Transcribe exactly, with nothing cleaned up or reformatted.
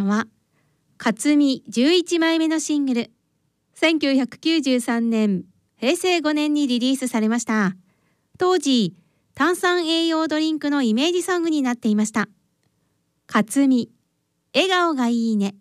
は勝美じゅういちまいめのシングル、せんきゅうひゃくきゅうじゅうさんねんへいせいごねんにリリースされました。当時炭酸栄養ドリンクのイメージソングになっていました。勝美、笑顔がいいね。